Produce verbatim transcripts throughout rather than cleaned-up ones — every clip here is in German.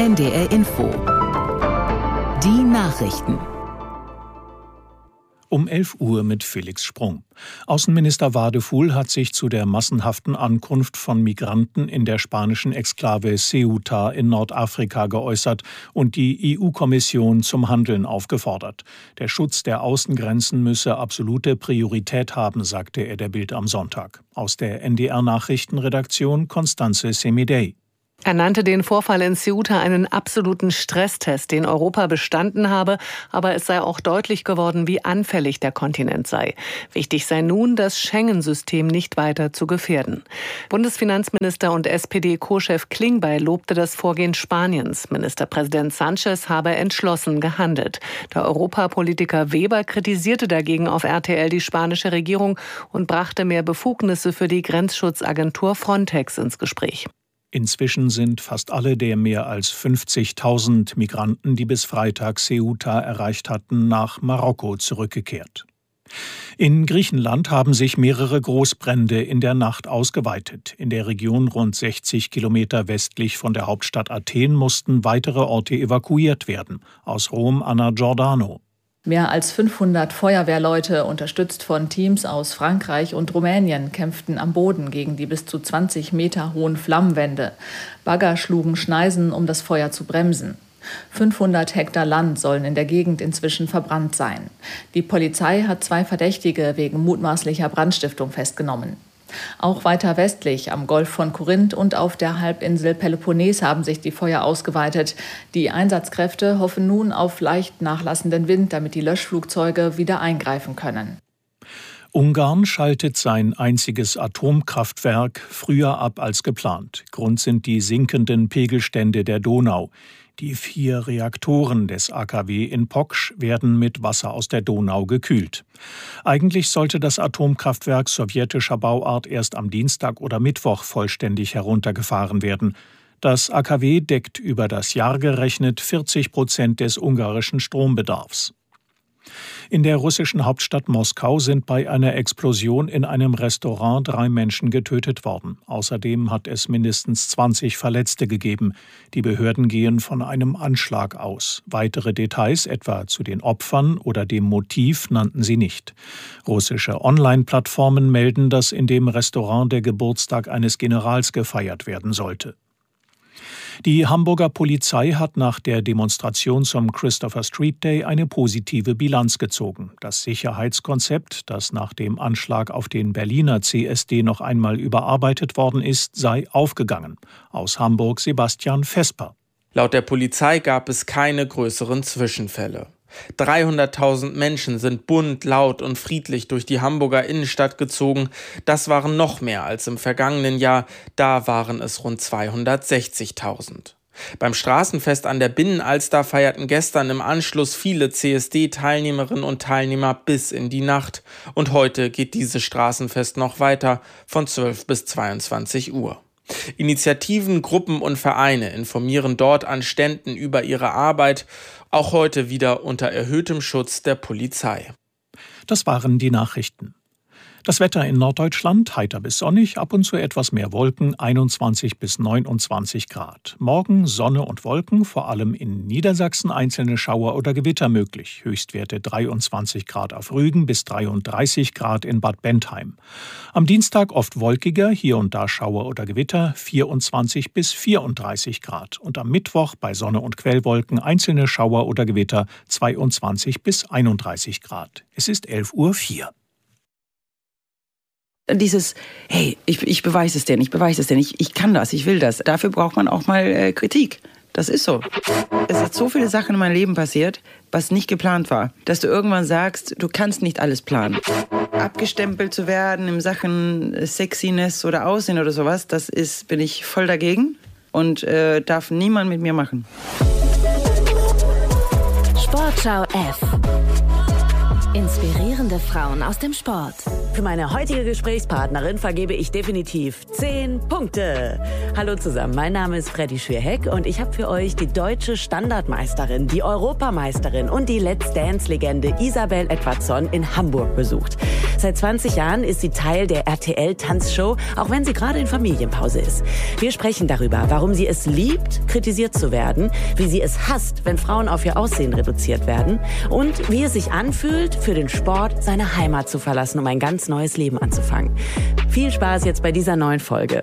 N D R Info. Die Nachrichten. Um elf Uhr mit Felix Sprung. Außenminister Wadefuhl hat sich zu der massenhaften Ankunft von Migranten in der spanischen Exklave Ceuta in Nordafrika geäußert und die E U-Kommission zum Handeln aufgefordert. Der Schutz der Außengrenzen müsse absolute Priorität haben, sagte er der Bild am Sonntag. Aus der N D R-Nachrichtenredaktion Constanze Semidey. Er nannte den Vorfall in Ceuta einen absoluten Stresstest, den Europa bestanden habe, aber es sei auch deutlich geworden, wie anfällig der Kontinent sei. Wichtig sei nun, das Schengen-System nicht weiter zu gefährden. Bundesfinanzminister und S P D-Co-Chef Klingbeil lobte das Vorgehen Spaniens. Ministerpräsident Sánchez habe entschlossen gehandelt. Der Europapolitiker Weber kritisierte dagegen auf R T L die spanische Regierung und brachte mehr Befugnisse für die Grenzschutzagentur Frontex ins Gespräch. Inzwischen sind fast alle der mehr als fünfzigtausend Migranten, die bis Freitag Ceuta erreicht hatten, nach Marokko zurückgekehrt. In Griechenland haben sich mehrere Großbrände in der Nacht ausgeweitet. In der Region rund sechzig Kilometer westlich von der Hauptstadt Athen mussten weitere Orte evakuiert werden. Aus Rom Anna Giordano. Mehr als fünfhundert Feuerwehrleute, unterstützt von Teams aus Frankreich und Rumänien, kämpften am Boden gegen die bis zu zwanzig Meter hohen Flammenwände. Bagger schlugen Schneisen, um das Feuer zu bremsen. fünfhundert Hektar Land sollen in der Gegend inzwischen verbrannt sein. Die Polizei hat zwei Verdächtige wegen mutmaßlicher Brandstiftung festgenommen. Auch weiter westlich am Golf von Korinth und auf der Halbinsel Peloponnes haben sich die Feuer ausgeweitet. Die Einsatzkräfte hoffen nun auf leicht nachlassenden Wind, damit die Löschflugzeuge wieder eingreifen können. Ungarn schaltet sein einziges Atomkraftwerk früher ab als geplant. Grund sind die sinkenden Pegelstände der Donau. Die vier Reaktoren des A K W in Poksch werden mit Wasser aus der Donau gekühlt. Eigentlich sollte das Atomkraftwerk sowjetischer Bauart erst am Dienstag oder Mittwoch vollständig heruntergefahren werden. Das A K W deckt über das Jahr gerechnet vierzig Prozent des ungarischen Strombedarfs. In der russischen Hauptstadt Moskau sind bei einer Explosion in einem Restaurant drei Menschen getötet worden. Außerdem hat es mindestens zwanzig Verletzte gegeben. Die Behörden gehen von einem Anschlag aus. Weitere Details, etwa zu den Opfern oder dem Motiv, nannten sie nicht. Russische Online-Plattformen melden, dass in dem Restaurant der Geburtstag eines Generals gefeiert werden sollte. Die Hamburger Polizei hat nach der Demonstration zum Christopher Street Day eine positive Bilanz gezogen. Das Sicherheitskonzept, das nach dem Anschlag auf den Berliner C S D noch einmal überarbeitet worden ist, sei aufgegangen. Aus Hamburg Sebastian Vesper. Laut der Polizei gab es keine größeren Zwischenfälle. dreihunderttausend Menschen sind bunt, laut und friedlich durch die Hamburger Innenstadt gezogen. Das waren noch mehr als im vergangenen Jahr. Da waren es rund zweihundertsechzigtausend. Beim Straßenfest an der Binnenalster feierten gestern im Anschluss viele C S D-Teilnehmerinnen und Teilnehmer bis in die Nacht. Und heute geht dieses Straßenfest noch weiter von zwölf bis zweiundzwanzig Uhr. Initiativen, Gruppen und Vereine informieren dort an Ständen über ihre Arbeit, auch heute wieder unter erhöhtem Schutz der Polizei. Das waren die Nachrichten. Das Wetter in Norddeutschland heiter bis sonnig, ab und zu etwas mehr Wolken, einundzwanzig bis neunundzwanzig Grad. Morgen Sonne und Wolken, vor allem in Niedersachsen einzelne Schauer oder Gewitter möglich. Höchstwerte dreiundzwanzig Grad auf Rügen bis dreiunddreißig Grad in Bad Bentheim. Am Dienstag oft wolkiger, hier und da Schauer oder Gewitter, vierundzwanzig bis vierunddreißig Grad. Und am Mittwoch bei Sonne und Quellwolken einzelne Schauer oder Gewitter, zweiundzwanzig bis einunddreißig Grad. Es ist elf Uhr vier. Dieses, hey, ich, ich beweise es denn, ich beweise es denn, ich, ich kann das, ich will das. Dafür braucht man auch mal äh, Kritik. Das ist so. Es sind so viele Sachen in meinem Leben passiert, was nicht geplant war. Dass du irgendwann sagst, du kannst nicht alles planen. Abgestempelt zu werden in Sachen Sexiness oder Aussehen oder sowas, das ist, bin ich voll dagegen und äh, darf niemand mit mir machen. Sportschau F. Inspirieren Inspirierende Frauen aus dem Sport. Für meine heutige Gesprächspartnerin vergebe ich definitiv zehn Punkte. Hallo zusammen, mein Name ist Freddy Schwierheck und ich habe für euch die deutsche Standardmeisterin, die Europameisterin und die Let's Dance-Legende Isabel Edwardson in Hamburg besucht. Seit zwanzig Jahren ist sie Teil der R T L-Tanzshow, auch wenn sie gerade in Familienpause ist. Wir sprechen darüber, warum sie es liebt, kritisiert zu werden, wie sie es hasst, wenn Frauen auf ihr Aussehen reduziert werden und wie es sich anfühlt, für den Sport seine Heimat zu verlassen, um ein ganz neues Leben anzufangen. Viel Spaß jetzt bei dieser neuen Folge.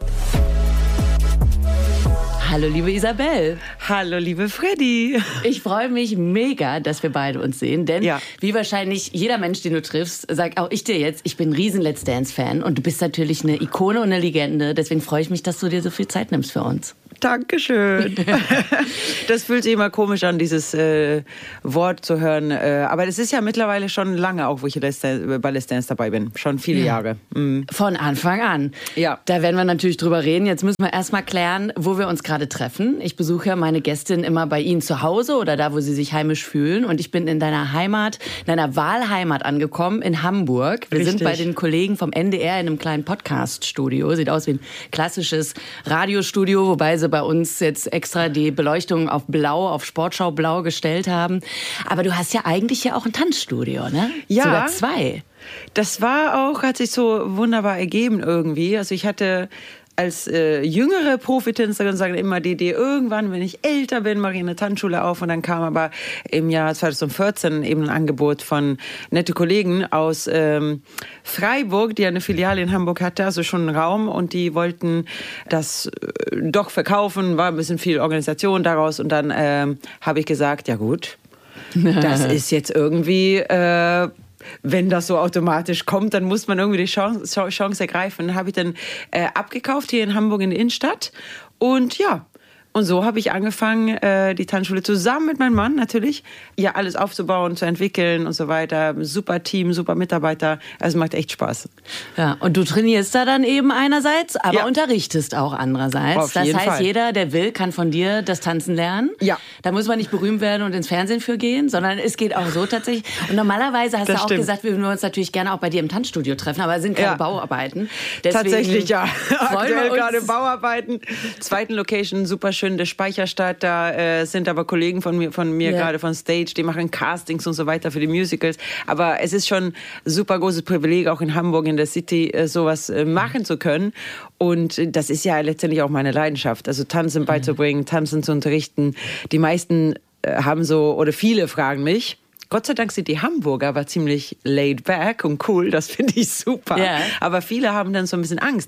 Hallo, liebe Isabel. Hallo, liebe Freddy. Ich freue mich mega, dass wir beide uns sehen, denn ja. wie wahrscheinlich jeder Mensch, den du triffst, sagt auch ich dir jetzt, ich bin ein riesen Let's Dance-Fan und du bist natürlich eine Ikone und eine Legende. Deswegen freue ich mich, dass du dir so viel Zeit nimmst für uns. Dankeschön. Das fühlt sich immer komisch an, dieses äh, Wort zu hören. Äh, aber das ist ja mittlerweile schon lange, auch wo ich Let's Dance, bei Let's Dance dabei bin. Schon viele ja. Jahre. Mhm. Von Anfang an. Ja. Da werden wir natürlich drüber reden. Jetzt müssen wir erst mal klären, wo wir uns gerade treffen. Ich besuche ja meine Gästin immer bei Ihnen zu Hause oder da, wo sie sich heimisch fühlen. Und ich bin in deiner Heimat, in deiner Wahlheimat angekommen, in Hamburg. Wir Richtig. sind bei den Kollegen vom N D R in einem kleinen Podcast-Studio. Sieht aus wie ein klassisches Radiostudio, wobei sie bei uns jetzt extra die Beleuchtung auf blau, auf Sportschau blau gestellt haben. Aber du hast ja eigentlich ja auch ein Tanzstudio, ne? Ja. Sogar zwei. Das war auch, hat sich so wunderbar ergeben irgendwie. Also ich hatte als äh, jüngere Profitänzerin, sagen immer die Idee, irgendwann, wenn ich älter bin, mache ich eine Tanzschule auf. Und dann kam aber im Jahr zweitausendvierzehn eben ein Angebot von nette Kollegen aus ähm, Freiburg, die eine Filiale in Hamburg hatte, also schon einen Raum. Und die wollten das äh, doch verkaufen, war ein bisschen viel Organisation daraus. Und dann ähm, habe ich gesagt, ja gut, das ist jetzt irgendwie... Äh, wenn das so automatisch kommt, dann muss man irgendwie die Chance, Chance ergreifen. Dann habe ich dann äh, abgekauft hier in Hamburg in der Innenstadt und ja, und so habe ich angefangen, äh, die Tanzschule zusammen mit meinem Mann natürlich, ja alles aufzubauen, zu entwickeln und so weiter. Super Team, super Mitarbeiter, also macht echt Spaß. Ja, und du trainierst da dann eben einerseits, aber ja. unterrichtest auch andererseits. Auf das jeden heißt, Fall. Jeder, der will, kann von dir das Tanzen lernen. Ja. Da muss man nicht berühmt werden und ins Fernsehen für gehen, sondern es geht auch so tatsächlich. Und normalerweise hast das du auch stimmt. gesagt, wir würden uns natürlich gerne auch bei dir im Tanzstudio treffen, aber es sind keine ja. Bauarbeiten. Deswegen tatsächlich, ja. Aktuell wir gerade Bauarbeiten. Zweiten Location, super schön, der Speicherstadt. Da äh, sind aber Kollegen von mir, von mir ja. gerade von Stage, die machen Castings und so weiter für die Musicals. Aber es ist schon ein super großes Privileg, auch in Hamburg, in der City, äh, sowas äh, machen zu können. Und äh, das ist ja letztendlich auch meine Leidenschaft. Also Tanzen beizubringen, Tanzen zu unterrichten. Die meisten äh, haben so, oder viele fragen mich, Gott sei Dank sind die Hamburger aber ziemlich laid back und cool, das finde ich super. Yeah. Aber viele haben dann so ein bisschen Angst.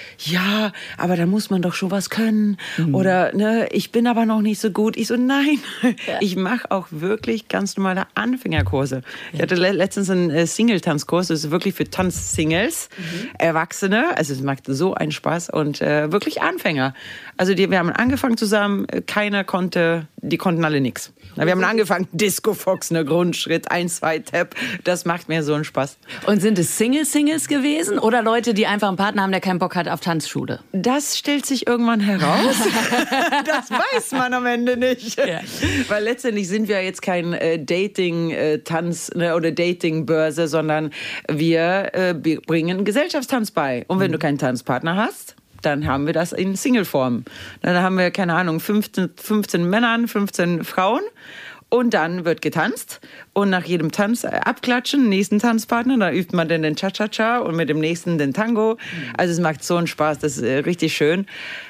Ja, aber da muss man doch schon was können. Mhm. Oder, ne, ich bin aber noch nicht so gut. Ich so, nein, ja. ich mache auch wirklich ganz normale Anfängerkurse. Ja. Ich hatte le- letztens einen äh, Single-Tanzkurs, das ist wirklich für Tanzsingles, mhm. Erwachsene. Also es macht so einen Spaß und äh, wirklich Anfänger. Also die, wir haben angefangen zusammen, keiner konnte, die konnten alle nichts. Wir haben angefangen, Disco Fox, ne, Grundschritt, ein, zwei, Tap, das macht mir so einen Spaß. Und sind es Single-Singles gewesen oder Leute, die einfach einen Partner haben, der keinen Bock hat auf Tanzschule? Das stellt sich irgendwann heraus. Das weiß man am Ende nicht. Ja. Weil letztendlich sind wir jetzt kein äh, Dating-Tanz äh, ne, oder Dating-Börse, sondern wir äh, bringen Gesellschaftstanz bei. Und wenn mhm. du keinen Tanzpartner hast, dann haben wir das in Single-Form. Dann haben wir, keine Ahnung, fünfzehn, fünfzehn Männern, fünfzehn Frauen. Und dann wird getanzt. Und nach jedem Tanz abklatschen, nächsten Tanzpartner. Da übt man dann den Cha-Cha-Cha und mit dem nächsten den Tango. Also es macht so einen Spaß, das ist richtig schön.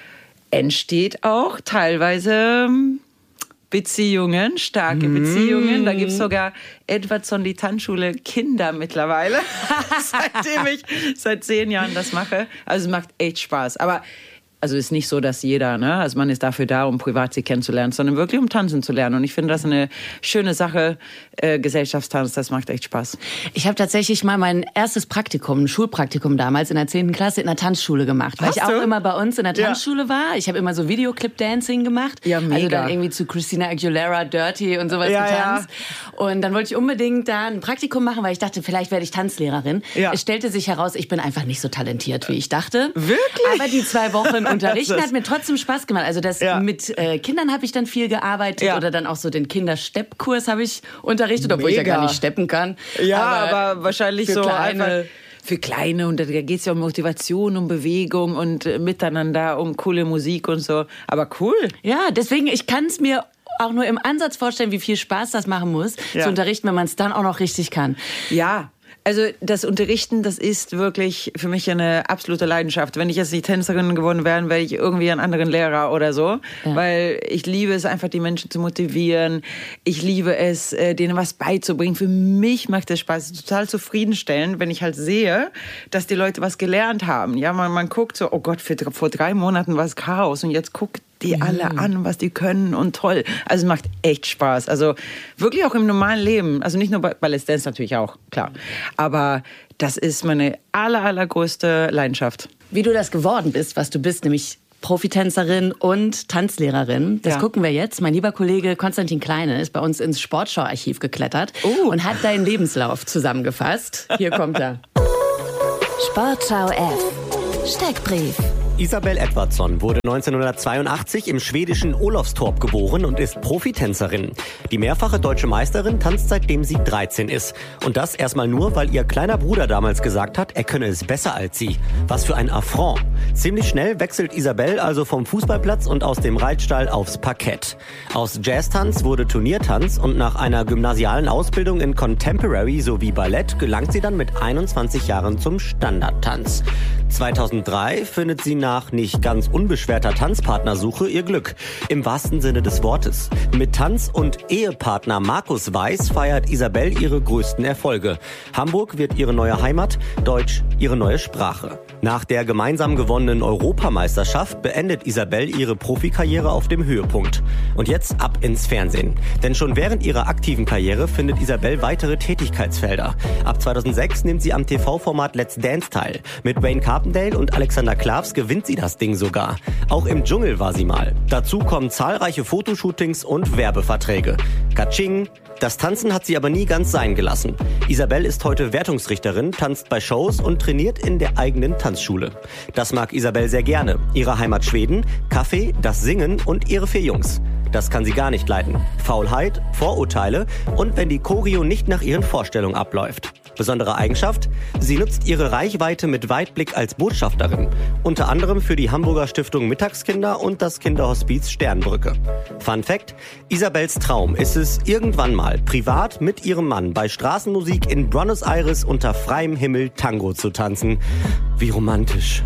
Entsteht auch teilweise Beziehungen, starke Beziehungen. Da gibt es sogar Edwardson, die Tanzschule, Kinder mittlerweile, seitdem ich seit zehn Jahren das mache. Also es macht echt Spaß. Aber also ist nicht so, dass jeder, ne, also man ist dafür da, um privat sie kennenzulernen, sondern wirklich um tanzen zu lernen. Und ich finde das eine schöne Sache, äh, Gesellschaftstanz, das macht echt Spaß. Ich habe tatsächlich mal mein erstes Praktikum, ein Schulpraktikum damals in der zehnten Klasse in der Tanzschule gemacht, weil Hast ich auch du? immer bei uns in der Tanzschule ja. war. Ich habe immer so Videoclip-Dancing gemacht. Ja, mega. Also dann irgendwie zu Christina Aguilera, Dirty und sowas ja, getanzt. Ja. Und dann wollte ich unbedingt da ein Praktikum machen, weil ich dachte, vielleicht werde ich Tanzlehrerin. Ja. Es stellte sich heraus, ich bin einfach nicht so talentiert, wie ich dachte. Wirklich? Aber die zwei Wochen Unterrichten das hat mir trotzdem Spaß gemacht. Also das ja. mit äh, Kindern habe ich dann viel gearbeitet ja. oder dann auch so den Kindersteppkurs habe ich unterrichtet, obwohl Mega. ich ja gar nicht steppen kann. Ja, aber, aber wahrscheinlich so kleine einfach für Kleine. Und da geht es ja um Motivation, um Bewegung und äh, Miteinander, um coole Musik und so. Aber cool. Ja, deswegen, ich kann es mir auch nur im Ansatz vorstellen, wie viel Spaß das machen muss, ja. zu unterrichten, wenn man es dann auch noch richtig kann. Ja. Also das Unterrichten, das ist wirklich für mich eine absolute Leidenschaft. Wenn ich jetzt nicht Tänzerin geworden wäre, wäre ich irgendwie ein anderer Lehrer oder so. Ja. Weil ich liebe es einfach, die Menschen zu motivieren. Ich liebe es, denen was beizubringen. Für mich macht es Spaß. Es ist total zufriedenstellend, wenn ich halt sehe, dass die Leute was gelernt haben. Ja, man, man guckt so, oh Gott, für, vor drei Monaten war es Chaos und jetzt guckt die alle an, was die können und toll. Also es macht echt Spaß. Also wirklich auch im normalen Leben. Also nicht nur bei, bei Let's Dance natürlich auch, klar. Aber das ist meine aller, allergrößte Leidenschaft. Wie du das geworden bist, was du bist, nämlich Profitänzerin und Tanzlehrerin. Das ja. gucken wir jetzt. Mein lieber Kollege Konstantin Kleine ist bei uns ins Sportschau-Archiv geklettert uh. und hat deinen Lebenslauf zusammengefasst. Hier kommt er. Sportschau F. Steckbrief. Isabel Edvardsson wurde neunzehnhundertzweiundachtzig im schwedischen Olofstorp geboren und ist Profitänzerin. Die mehrfache deutsche Meisterin tanzt seitdem sie dreizehn ist. Und das erstmal nur, weil ihr kleiner Bruder damals gesagt hat, er könne es besser als sie. Was für ein Affront. Ziemlich schnell wechselt Isabel also vom Fußballplatz und aus dem Reitstall aufs Parkett. Aus Jazztanz wurde Turniertanz und nach einer gymnasialen Ausbildung in Contemporary sowie Ballett gelangt sie dann mit einundzwanzig Jahren zum Standardtanz. zweitausenddrei findet sie nach nicht ganz unbeschwerter Tanzpartnersuche ihr Glück. Im wahrsten Sinne des Wortes. Mit Tanz- und Ehepartner Markus Weiß feiert Isabel ihre größten Erfolge. Hamburg wird ihre neue Heimat, Deutsch ihre neue Sprache. Nach der gemeinsam gewonnenen Europameisterschaft beendet Isabel ihre Profikarriere auf dem Höhepunkt. Und jetzt ab ins Fernsehen. Denn schon während ihrer aktiven Karriere findet Isabel weitere Tätigkeitsfelder. Ab zweitausendsechs nimmt sie am T V-Format Let's Dance teil. Mit Wayne Carpendale und Alexander Klavs gewinnt sie das Ding sogar. Auch im Dschungel war sie mal. Dazu kommen zahlreiche Fotoshootings und Werbeverträge. Katsching! Das Tanzen hat sie aber nie ganz sein gelassen. Isabel ist heute Wertungsrichterin, tanzt bei Shows und trainiert in der eigenen Tanzschule. Das mag Isabel sehr gerne. Ihre Heimat Schweden, Kaffee, das Singen und ihre vier Jungs. Das kann sie gar nicht leiden. Faulheit, Vorurteile und wenn die Choreo nicht nach ihren Vorstellungen abläuft. Besondere Eigenschaft? Sie nutzt ihre Reichweite mit Weitblick als Botschafterin. Unter anderem für die Hamburger Stiftung Mittagskinder und das Kinderhospiz Sternbrücke. Fun Fact: Isabels Traum ist es, irgendwann mal privat mit ihrem Mann bei Straßenmusik in Buenos Aires unter freiem Himmel Tango zu tanzen. Wie romantisch.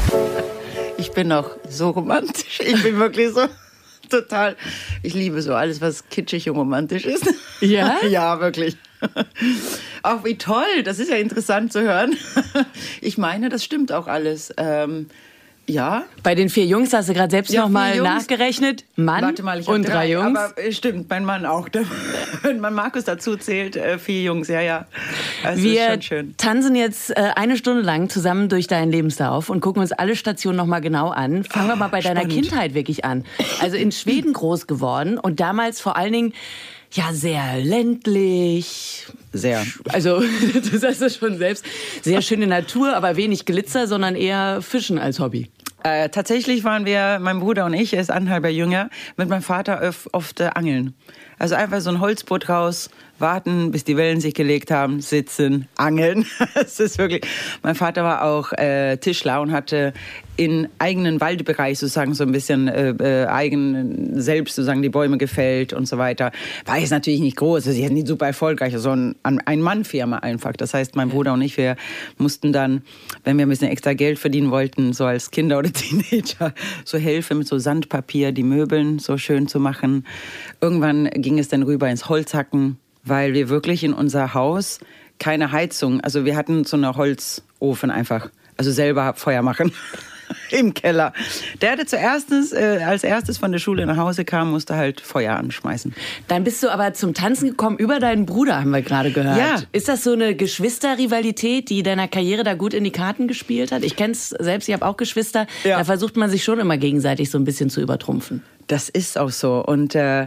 Ich bin auch so romantisch. Ich bin wirklich so total. Ich liebe so alles, was kitschig und romantisch ist. Ja? Ja, wirklich. Auch wie toll, das ist ja interessant zu hören. Ich meine, das stimmt auch alles. Ähm, ja. Bei den vier Jungs hast du gerade selbst ja, noch mal Jungs. nachgerechnet. Mann Warte mal, ich und drei, drei Jungs. Aber äh, stimmt, mein Mann auch. Wenn man Markus dazu zählt, äh, vier Jungs, ja, ja. Also wir ist schon schön. tanzen jetzt äh, eine Stunde lang zusammen durch deinen Lebenslauf und gucken uns alle Stationen noch mal genau an. Fangen wir mal bei deiner Spannend. Kindheit wirklich an. Also in Schweden groß geworden und damals vor allen Dingen ja sehr ländlich. Sehr. Also, du sagst es schon selbst. Sehr schöne Natur, aber wenig Glitzer, sondern eher Fischen als Hobby. Äh, tatsächlich waren wir, mein Bruder und ich, er ist anderthalb Jahre jünger, mit meinem Vater öf, oft äh, angeln. Also einfach so ein Holzboot raus, warten, bis die Wellen sich gelegt haben, sitzen, angeln. Es ist wirklich. Mein Vater war auch äh, Tischler und hatte in eigenen Waldbereich sozusagen so ein bisschen äh, äh, eigen selbst sozusagen die Bäume gefällt und so weiter. War jetzt natürlich nicht groß, sie ist nicht super erfolgreich, so ein Ein-Mann-Firma einfach. Das heißt, mein Bruder und ich, wir mussten dann, wenn wir ein bisschen extra Geld verdienen wollten, so als Kinder oder Teenager, so helfen mit so Sandpapier, die Möbeln so schön zu machen. Irgendwann ging es dann rüber ins Holzhacken, weil wir wirklich in unser Haus keine Heizung, also wir hatten so einen Holzofen einfach, also selber Feuer machen im Keller. Der hatte zuerst, äh, als erstes von der Schule nach Hause kam, musste halt Feuer anschmeißen. Dann bist du aber zum Tanzen gekommen über deinen Bruder, haben wir gerade gehört. Ja. Ist das so eine Geschwisterrivalität, die deiner Karriere da gut in die Karten gespielt hat? Ich kenn's selbst, ich habe auch Geschwister. Ja. Da versucht man sich schon immer gegenseitig so ein bisschen zu übertrumpfen. Das ist auch so und äh,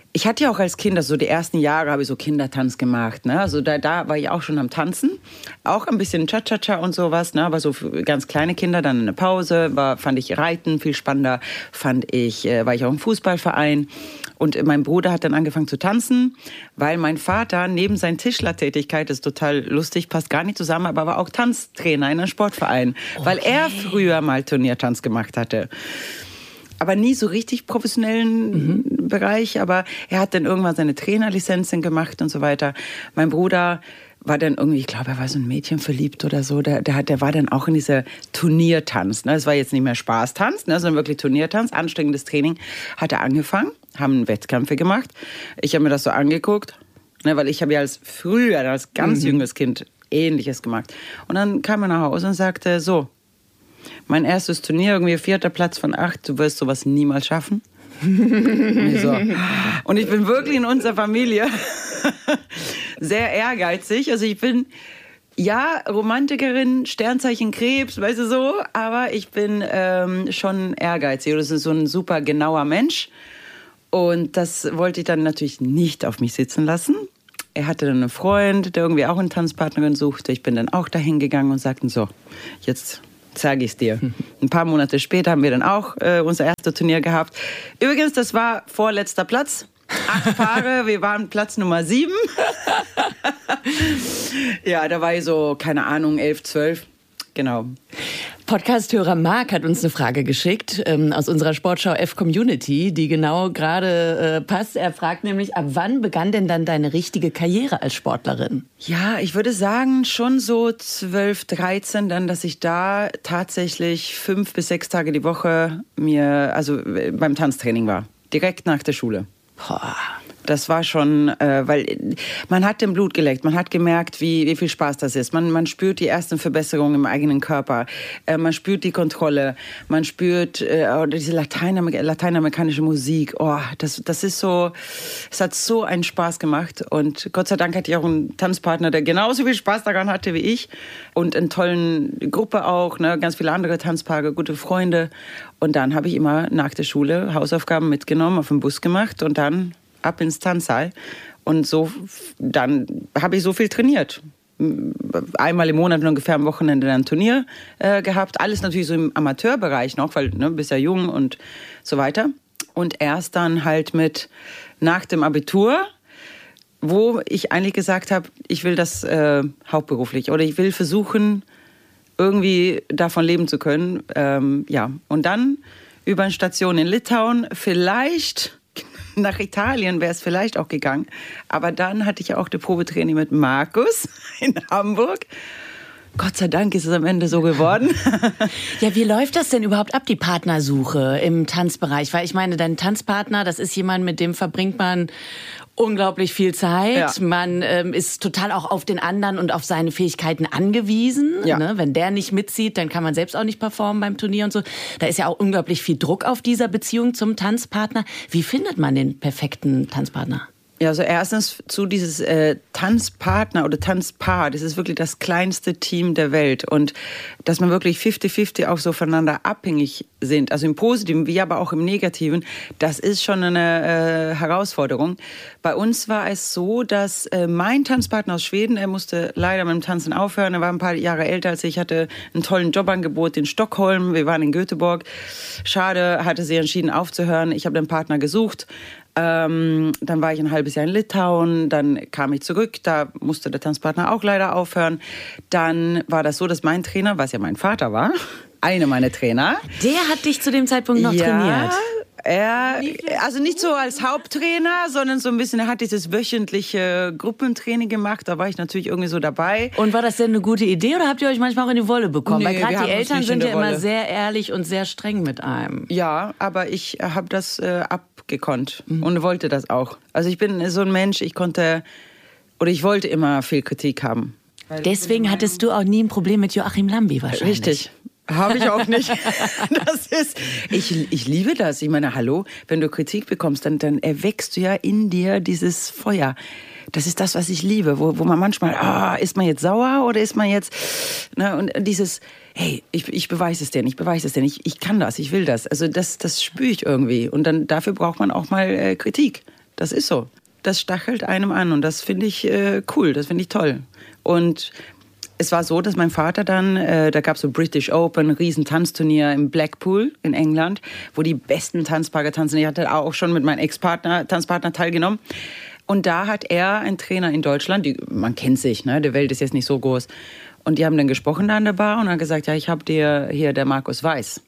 Ich hatte ja auch als Kind, also die ersten Jahre habe ich so Kindertanz gemacht. Ne? Also da, da war ich auch schon am Tanzen. Auch ein bisschen Cha-Cha-Cha und sowas. Ne? Aber so für ganz kleine Kinder, dann eine Pause. War, fand ich Reiten viel spannender. Fand ich, äh, war ich auch im Fußballverein. Und mein Bruder hat dann angefangen zu tanzen, weil mein Vater neben seiner Tischlertätigkeit, das ist total lustig, passt gar nicht zusammen, aber war auch Tanztrainer in einem Sportverein. Okay. Weil er früher mal Turniertanz gemacht hatte. Aber nie so richtig professionellen mhm. Bereich. Aber er hat dann irgendwann seine Trainerlizenzen gemacht und so weiter. Mein Bruder war dann irgendwie, ich glaube, er war so ein Mädchen verliebt oder so. Der, der, hat, der war dann auch in dieser Turniertanz. Ne? Das war jetzt nicht mehr Spaßtanz, ne? sondern wirklich Turniertanz. Anstrengendes Training hat er angefangen, haben Wettkämpfe gemacht. Ich habe mir das so angeguckt, ne? weil ich habe ja als früher, als ganz mhm. junges Kind Ähnliches gemacht. Und dann kam er nach Hause und sagte, so, mein erstes Turnier, irgendwie vierter Platz von acht, du wirst sowas niemals schaffen. Und ich, so. Und ich bin wirklich in unserer Familie sehr ehrgeizig. Also ich bin, ja, Romantikerin, Sternzeichen Krebs, weißt du so, aber ich bin ähm, schon ehrgeizig. Das ist so ein super genauer Mensch. Und das wollte ich dann natürlich nicht auf mich sitzen lassen. Er hatte dann einen Freund, der irgendwie auch eine Tanzpartnerin suchte. Ich bin dann auch dahin gegangen und sagte so, jetzt zeige ich es dir. Ein paar Monate später haben wir dann auch äh, unser erstes Turnier gehabt. Übrigens, das war vorletzter Platz. Acht Paare, wir waren Platz Nummer sieben. Ja, da war ich so, keine Ahnung, elf, zwölf. Genau. Podcast-Hörer Marc hat uns eine Frage geschickt ähm, aus unserer Sportschau F-Community, die genau gerade äh, passt. Er fragt nämlich, ab wann begann denn dann deine richtige Karriere als Sportlerin? Ja, ich würde sagen schon so zwölf, dreizehn, dann, dass ich da tatsächlich fünf bis sechs Tage die Woche mir, also beim Tanztraining war. Direkt nach der Schule. Boah. Das war schon, äh, weil man hat dem Blut geleckt, man hat gemerkt, wie, wie viel Spaß das ist. Man, man spürt die ersten Verbesserungen im eigenen Körper, äh, man spürt die Kontrolle, man spürt äh, diese Lateinamer- lateinamerikanische Musik. Oh, das, das ist so, es hat so einen Spaß gemacht. Und Gott sei Dank hatte ich auch einen Tanzpartner, der genauso viel Spaß daran hatte wie ich. Und eine tolle Gruppe auch, ne? Ganz viele andere Tanzpaare, gute Freunde. Und dann habe ich immer nach der Schule Hausaufgaben mitgenommen, auf den Bus gemacht und dann ab ins Tanzsaal. Und so, dann habe ich so viel trainiert. Einmal im Monat ungefähr am Wochenende ein Turnier äh, gehabt. Alles natürlich so im Amateurbereich noch, weil ne, bist ja jung und so weiter. Und erst dann halt mit nach dem Abitur, wo ich eigentlich gesagt habe, ich will das äh, hauptberuflich oder ich will versuchen, irgendwie davon leben zu können. Ähm, ja. Und dann über eine Station in Litauen, vielleicht nach Italien wäre es vielleicht auch gegangen. Aber dann hatte ich auch die Probetraining mit Markus in Hamburg. Gott sei Dank ist es am Ende so geworden. Ja, wie läuft das denn überhaupt ab, die Partnersuche im Tanzbereich? Weil ich meine, dein Tanzpartner, das ist jemand, mit dem verbringt man unglaublich viel Zeit. Ja. Man ähm, ist total auch auf den anderen und auf seine Fähigkeiten angewiesen. Ja. Ne? Wenn der nicht mitzieht, dann kann man selbst auch nicht performen beim Turnier und so. Da ist ja auch unglaublich viel Druck auf dieser Beziehung zum Tanzpartner. Wie findet man den perfekten Tanzpartner? Ja, also erstens zu dieses äh, Tanzpartner oder Tanzpaar, das ist wirklich das kleinste Team der Welt und dass man wirklich fünfzig fünfzig auch so voneinander abhängig sind, also im Positiven wie aber auch im Negativen, das ist schon eine äh, Herausforderung. Bei uns war es so, dass äh, mein Tanzpartner aus Schweden, er musste leider mit dem Tanzen aufhören, er war ein paar Jahre älter als ich, hatte einen tollen Jobangebot in Stockholm, wir waren in Göteborg, schade, hatte sie entschieden aufzuhören, ich habe den Partner gesucht. Ähm, dann war ich ein halbes Jahr in Litauen, dann kam ich zurück, da musste der Tanzpartner auch leider aufhören. Dann war das so, dass mein Trainer, was ja mein Vater war, einer meiner Trainer. Der hat dich zu dem Zeitpunkt noch ja, trainiert? Er, also nicht so als Haupttrainer, sondern so ein bisschen, er hat dieses wöchentliche Gruppentraining gemacht, da war ich natürlich irgendwie so dabei. Und war das denn eine gute Idee oder habt ihr euch manchmal auch in die Wolle bekommen? Nee, weil gerade die Eltern sind ja Wolle. immer sehr ehrlich und sehr streng mit einem. Ja, aber ich habe das äh, abgekonnt mhm. und wollte das auch. Also ich bin so ein Mensch, ich konnte oder ich wollte immer viel Kritik haben. Deswegen hattest du auch nie ein Problem mit Joachim Lambi wahrscheinlich. Richtig. Habe ich auch nicht. Das ist, ich, ich liebe das. Ich meine, hallo, wenn du Kritik bekommst, dann, dann erweckst du ja in dir dieses Feuer. Das ist das, was ich liebe, wo, wo man manchmal, ah, ist man jetzt sauer oder ist man jetzt, ne, und dieses, hey, ich, ich beweise es denn, ich beweise es denn, ich, ich kann das, ich will das. Also das, das spüre ich irgendwie. Und dann dafür braucht man auch mal äh, Kritik. Das ist so. Das stachelt einem an und das finde ich äh, cool, das finde ich toll. Und es war so, dass mein Vater dann, äh, da gab es so British Open, ein riesen Tanzturnier im Blackpool in England, wo die besten Tanzpaare tanzen. Ich hatte auch schon mit meinem Ex-Partner, Tanzpartner teilgenommen. Und da hat er einen Trainer in Deutschland, die, man kennt sich, ne? Die Welt ist jetzt nicht so groß. Und die haben dann gesprochen da an der Bar und haben gesagt, ja, ich habe dir hier der Markus Weiß.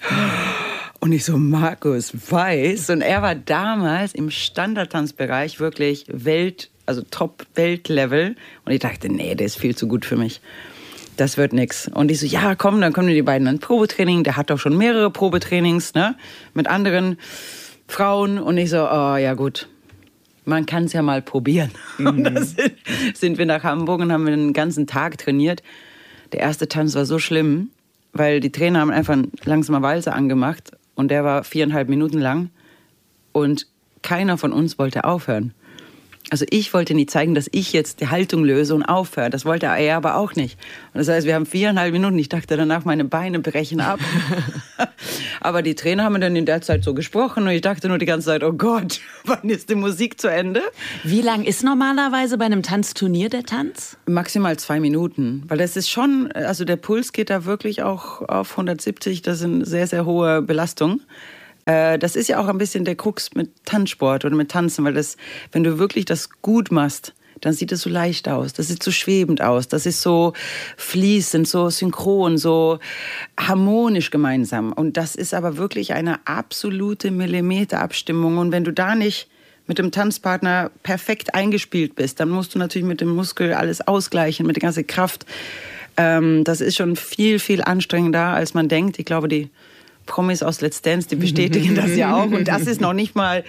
Und ich so, Markus Weiß? Und er war damals im Standardtanzbereich wirklich Welt, also Top-Welt-Level. Und ich dachte, nee, der ist viel zu gut für mich. Das wird nix. Und ich so, ja, komm, dann kommen die beiden an Probetraining. Der hat doch schon mehrere Probetrainings, ne, mit anderen Frauen. Und ich so, oh, ja gut, man kann es ja mal probieren. Mhm. Und dann sind, sind wir nach Hamburg und haben den ganzen Tag trainiert. Der erste Tanz war so schlimm, weil die Trainer haben einfach einen langsamer Walzer angemacht. Und der war viereinhalb Minuten lang. Und keiner von uns wollte aufhören. Also ich wollte nie zeigen, dass ich jetzt die Haltung löse und aufhöre. Das wollte er aber auch nicht. Und das heißt, wir haben viereinhalb Minuten. Ich dachte danach, meine Beine brechen ab. Aber die Trainer haben dann in der Zeit so gesprochen. Und ich dachte nur die ganze Zeit, oh Gott, wann ist die Musik zu Ende? Wie lang ist normalerweise bei einem Tanzturnier der Tanz? Maximal zwei Minuten. Weil das ist schon, also der Puls geht da wirklich auch auf hundertsiebzig. Das ist eine sehr, sehr hohe Belastung. Das ist ja auch ein bisschen der Krux mit Tanzsport oder mit Tanzen, weil das, wenn du wirklich das gut machst, dann sieht es so leicht aus, das sieht so schwebend aus, das ist so fließend, so synchron, so harmonisch gemeinsam. Und das ist aber wirklich eine absolute Millimeterabstimmung. Und wenn du da nicht mit dem Tanzpartner perfekt eingespielt bist, dann musst du natürlich mit dem Muskel alles ausgleichen, mit der ganzen Kraft. Das ist schon viel, viel anstrengender, als man denkt. Ich glaube, die Promis aus Let's Dance, die bestätigen das ja auch. Und das ist noch nicht mal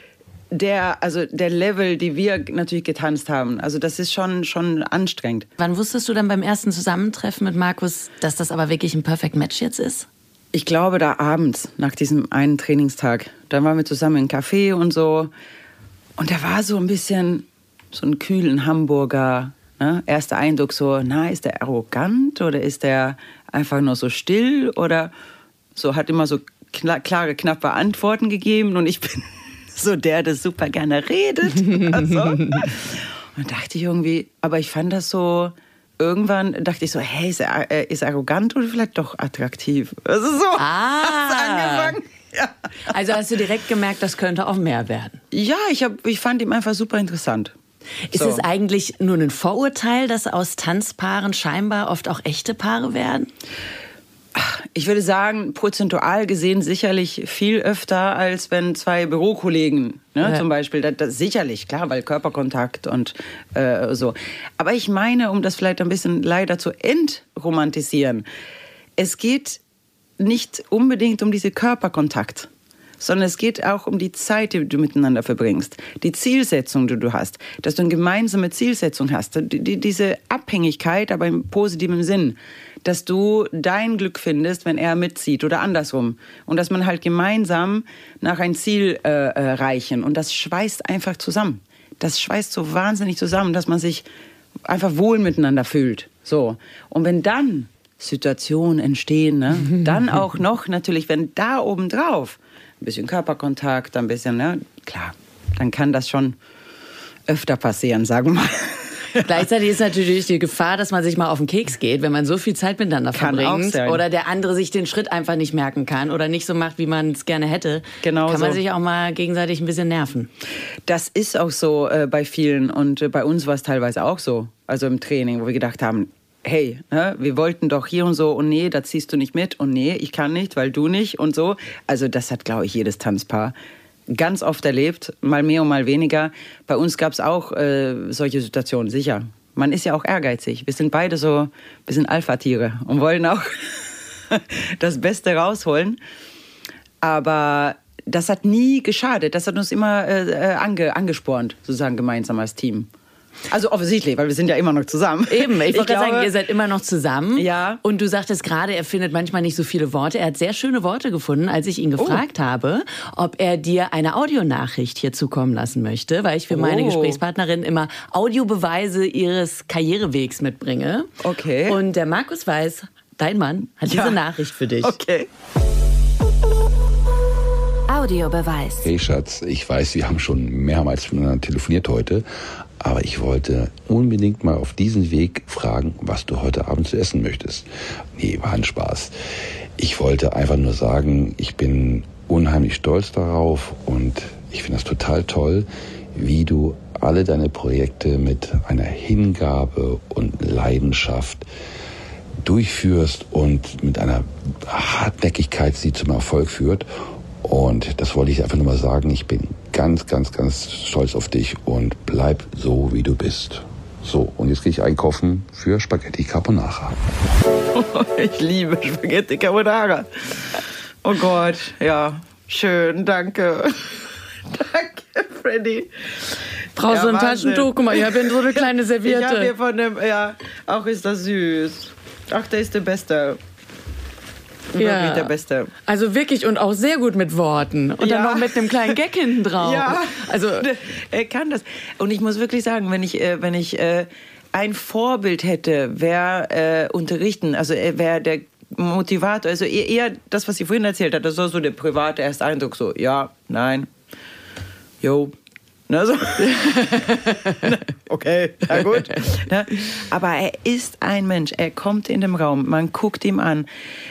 der, also der Level, die wir natürlich getanzt haben. Also das ist schon, schon anstrengend. Wann wusstest du dann beim ersten Zusammentreffen mit Markus, dass das aber wirklich ein Perfect Match jetzt ist? Ich glaube, da abends, nach diesem einen Trainingstag, da waren wir zusammen im Café und so. Und der war so ein bisschen so ein kühlen Hamburger. Ne? Erster Eindruck so, na, ist der arrogant oder ist der einfach nur so still oder so, hat immer so klare, knappe Antworten gegeben und ich bin so der, der super gerne redet. Also. Und dachte ich irgendwie, aber ich fand das so, irgendwann dachte ich so, hey, ist er, ist er arrogant oder vielleicht doch attraktiv? Also so ah. hat's angefangen. Ja. Also hast du direkt gemerkt, das könnte auch mehr werden? Ja, ich, hab, ich fand ihn einfach super interessant. Ist so. Es eigentlich nur ein Vorurteil, dass aus Tanzpaaren scheinbar oft auch echte Paare werden? Ich würde sagen, prozentual gesehen sicherlich viel öfter, als wenn zwei Bürokollegen, ne, ja. zum Beispiel, das, das sicherlich, klar, weil Körperkontakt und äh, so. Aber ich meine, um das vielleicht ein bisschen leider zu entromantisieren, es geht nicht unbedingt um diesen Körperkontakt, sondern es geht auch um die Zeit, die du miteinander verbringst, die Zielsetzung, die du hast, dass du eine gemeinsame Zielsetzung hast, die, die, diese Abhängigkeit, aber im positiven Sinn, dass du dein Glück findest, wenn er mitzieht oder andersrum. Und dass man halt gemeinsam nach ein Ziel äh, erreichen. Und das schweißt einfach zusammen. Das schweißt so wahnsinnig zusammen, dass man sich einfach wohl miteinander fühlt. So. Und wenn dann Situationen entstehen, ne, dann auch noch natürlich, wenn da obendrauf ein bisschen Körperkontakt, ein bisschen, ne, klar, dann kann das schon öfter passieren, sagen wir mal. Gleichzeitig ist natürlich die Gefahr, dass man sich mal auf den Keks geht, wenn man so viel Zeit miteinander kann verbringt oder der andere sich den Schritt einfach nicht merken kann oder nicht so macht, wie man es gerne hätte. Genau kann man so. Sich auch mal gegenseitig ein bisschen nerven. Das ist auch so äh, bei vielen und äh, bei uns war es teilweise auch so, also im Training, wo wir gedacht haben, hey, ne, wir wollten doch hier und so und nee, da ziehst du nicht mit und nee, ich kann nicht, weil du nicht und so. Also das hat, glaube ich, jedes Tanzpaar ganz oft erlebt, mal mehr und mal weniger. Bei uns gab es auch äh, solche Situationen, sicher. Man ist ja auch ehrgeizig. Wir sind beide so, wir sind Alpha-Tiere und wollen auch das Beste rausholen. Aber das hat nie geschadet. Das hat uns immer äh, ange, angespornt, sozusagen gemeinsam als Team. Also offensichtlich, weil wir sind ja immer noch zusammen. Eben, ich wollte gerade sagen, ihr seid immer noch zusammen. Ja. Und du sagtest gerade, er findet manchmal nicht so viele Worte. Er hat sehr schöne Worte gefunden, als ich ihn gefragt oh. habe, ob er dir eine Audionachricht hier zukommen lassen möchte, weil ich für oh. meine Gesprächspartnerin immer Audiobeweise ihres Karrierewegs mitbringe. Okay. Und der Markus Weiß, dein Mann, hat ja. diese Nachricht für dich. Okay. Audiobeweis. Hey Schatz, ich weiß, wir haben schon mehrmals miteinander telefoniert heute, aber ich wollte unbedingt mal auf diesem Weg fragen, was du heute Abend zu essen möchtest. Nee, war ein Spaß. Ich wollte einfach nur sagen, ich bin unheimlich stolz darauf und ich finde das total toll, wie du alle deine Projekte mit einer Hingabe und Leidenschaft durchführst und mit einer Hartnäckigkeit sie zum Erfolg führt. Und das wollte ich einfach nur mal sagen. Ich bin ganz, ganz, ganz stolz auf dich und bleib so, wie du bist. So, und jetzt gehe ich einkaufen für Spaghetti Carbonara. Ich liebe Spaghetti Carbonara. Oh Gott, ja, schön, danke. Danke, Freddy. Brauchst ja, du ein Wahnsinn. Taschentuch? Guck mal, ich habe hier so eine kleine Serviette. Ich habe hier von dem, ja, auch ist das süß. Ach, der ist der Beste. Ja. Wirklich der Beste. Also wirklich und auch sehr gut mit Worten. Und Ja. dann noch mit einem kleinen Gag hinten drauf. Ja, Also er kann das. Und ich muss wirklich sagen, wenn ich, äh, wenn ich äh, ein Vorbild hätte, wer äh, unterrichten, also äh, wer der Motivator, also eher, eher das, was sie vorhin erzählt hat, das war so der private erste Eindruck, so ja, nein, jo. Ne, so. Okay, na gut. Ne? Aber er ist ein Mensch, er kommt in den Raum, man guckt ihm an,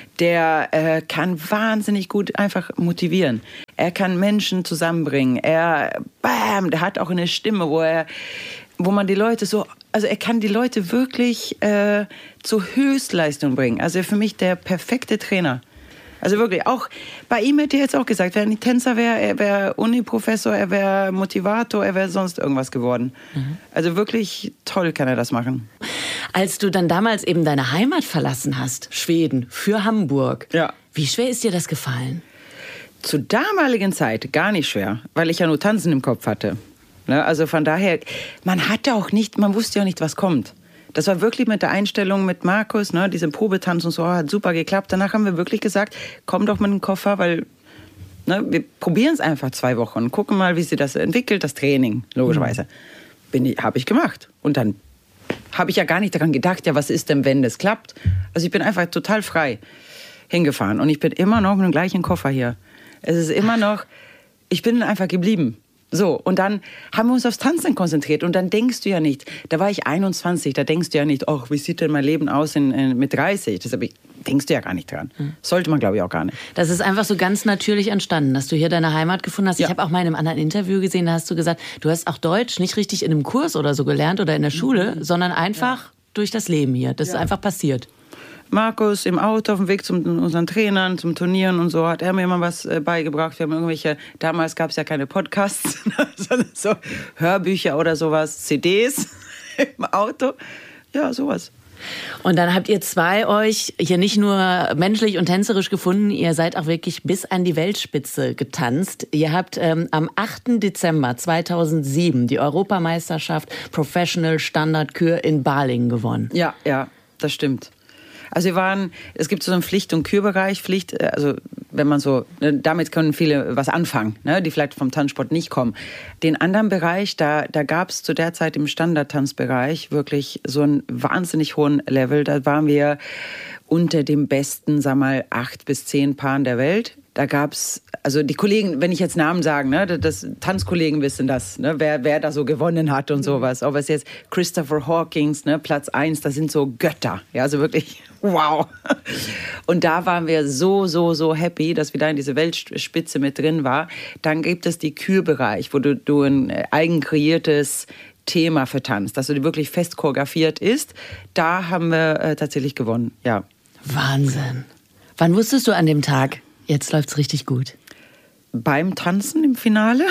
der äh, kann wahnsinnig gut einfach motivieren. Er kann Menschen zusammenbringen. Er, bam, der hat auch eine Stimme, wo er, wo man die Leute so, also er kann die Leute wirklich äh, zur Höchstleistung bringen. Also für mich der perfekte Trainer. Also wirklich, auch bei ihm hätte ich jetzt auch gesagt, wenn er nicht Tänzer wäre, er wäre Uni-Professor, er wäre Motivator, er wäre sonst irgendwas geworden. Mhm. Also wirklich toll kann er das machen. Als du dann damals eben deine Heimat verlassen hast, Schweden, für Hamburg, ja. Wie schwer ist dir das gefallen? Zur damaligen Zeit gar nicht schwer, weil ich ja nur Tanzen im Kopf hatte. Ne? Also von daher, man hatte auch nicht, man wusste ja nicht, was kommt. Das war wirklich mit der Einstellung mit Markus, ne, diesem Probetanz und so, hat super geklappt. Danach haben wir wirklich gesagt, komm doch mit dem Koffer, weil ne, wir probieren es einfach zwei Wochen und gucken mal, wie sich das entwickelt, das Training, logischerweise. Mhm. Habe ich gemacht. Und dann habe ich ja gar nicht daran gedacht, ja, was ist denn, wenn das klappt? Also ich bin einfach total frei hingefahren und ich bin immer noch mit dem gleichen Koffer hier. Es ist immer noch, ich bin einfach geblieben. So, und dann haben wir uns aufs Tanzen konzentriert und dann denkst du ja nicht, da war ich einundzwanzig, da denkst du ja nicht, ach, wie sieht denn mein Leben aus in, in, mit dreißig? Deshalb denkst du ja gar nicht dran. Mhm. Sollte man, glaube ich, auch gar nicht. Das ist einfach so ganz natürlich entstanden, dass du hier deine Heimat gefunden hast. Ja. Ich habe auch mal in einem anderen Interview gesehen, da hast du gesagt, du hast auch Deutsch nicht richtig in einem Kurs oder so gelernt oder in der Schule, mhm. sondern einfach ja. durch das Leben hier. Das ja. ist einfach passiert. Markus im Auto auf dem Weg zu unseren Trainern, zum Turnieren und so, hat er mir immer was beigebracht. Wir haben irgendwelche, damals gab es ja keine Podcasts, sondern so Hörbücher oder sowas, C Ds im Auto. Ja, sowas. Und dann habt ihr zwei euch hier nicht nur menschlich und tänzerisch gefunden, ihr seid auch wirklich bis an die Weltspitze getanzt. Ihr habt ähm, am achten Dezember zweitausendsieben die Europameisterschaft Professional Standard Kür in Balingen gewonnen. Ja, ja, das stimmt. Also wir waren, es gibt so einen Pflicht- und Kürbereich. Pflicht, also wenn man so, damit können viele was anfangen, ne, die vielleicht vom Tanzsport nicht kommen. Den anderen Bereich, da, da gab es zu der Zeit im Standardtanzbereich wirklich so einen wahnsinnig hohen Level. Da waren wir unter dem besten, sag mal, acht bis zehn Paaren der Welt. Da gab's, also die Kollegen, wenn ich jetzt Namen sage, ne, das Tanzkollegen wissen das, ne, wer, wer da so gewonnen hat und sowas. Ob es jetzt Christopher Hawkins, ne, Platz eins, das sind so Götter. Ja, also wirklich, wow. Und da waren wir so, so, so happy, dass wir da in diese Weltspitze mit drin waren. Dann gibt es die Kürbereich, wo du, du ein eigen kreiertes Thema vertanzt, dass du wirklich fest choreografiert ist. Da haben wir äh, tatsächlich gewonnen, ja. Wahnsinn. Wann wusstest du an dem Tag, jetzt läuft's richtig gut? Beim Tanzen im Finale.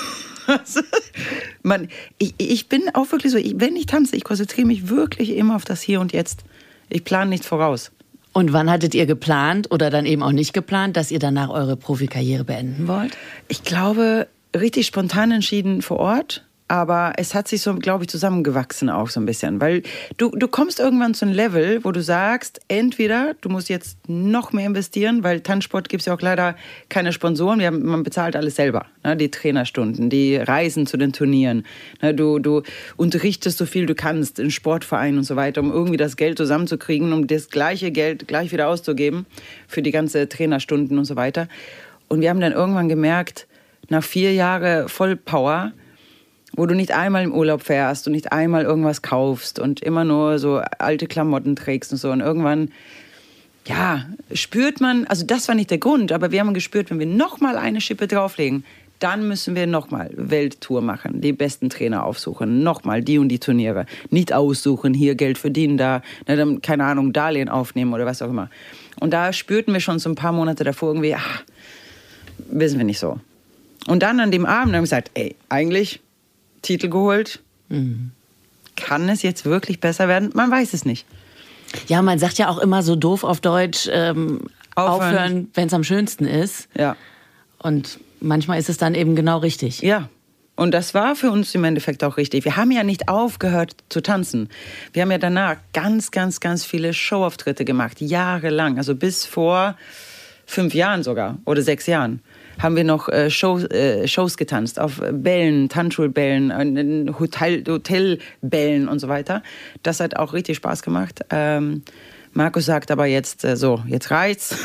Also, man, ich, ich bin auch wirklich so, ich, wenn ich tanze, ich konzentriere mich wirklich immer auf das Hier und Jetzt. Ich plane nicht voraus. Und wann hattet ihr geplant oder dann eben auch nicht geplant, dass ihr danach eure Profikarriere beenden wollt? Ich glaube, richtig spontan entschieden vor Ort. Aber es hat sich so, glaube ich, zusammengewachsen auch so ein bisschen. Weil du, du kommst irgendwann zu einem Level, wo du sagst, entweder du musst jetzt noch mehr investieren, weil Tanzsport gibt es ja auch leider keine Sponsoren. Wir haben, man bezahlt alles selber, ne? Die Trainerstunden, die Reisen zu den Turnieren. Ne? Du, du unterrichtest so viel du kannst in Sportvereinen und so weiter, um irgendwie das Geld zusammenzukriegen, um das gleiche Geld gleich wieder auszugeben für die ganze Trainerstunden und so weiter. Und wir haben dann irgendwann gemerkt, nach vier Jahren Vollpower, wo du nicht einmal im Urlaub fährst und nicht einmal irgendwas kaufst und immer nur so alte Klamotten trägst und so. Und irgendwann, ja, spürt man, also das war nicht der Grund, aber wir haben gespürt, wenn wir noch mal eine Schippe drauflegen, dann müssen wir noch mal Welttour machen, die besten Trainer aufsuchen, noch mal die und die Turniere. Nicht aussuchen, hier Geld verdienen, da, na, dann, keine Ahnung, Darlehen aufnehmen oder was auch immer. Und da spürten wir schon so ein paar Monate davor irgendwie, ach, wissen wir nicht so. Und dann an dem Abend haben wir gesagt, ey, eigentlich Titel geholt. Mhm. Kann es jetzt wirklich besser werden? Man weiß es nicht. Ja, man sagt ja auch immer so doof auf Deutsch, ähm, aufhören, aufhören wenn es am schönsten ist. Ja. Und manchmal ist es dann eben genau richtig. Ja. Und das war für uns im Endeffekt auch richtig. Wir haben ja nicht aufgehört zu tanzen. Wir haben ja danach ganz, ganz, ganz viele Showauftritte gemacht. Jahrelang. Also bis vor fünf Jahren sogar. Oder sechs Jahren. Haben wir noch äh, Shows, äh, Shows getanzt, auf Bällen, Tanzschulbällen, äh, Hotel, Hotelbällen und so weiter. Das hat auch richtig Spaß gemacht. Ähm, Markus sagt aber jetzt äh, so, jetzt reicht's.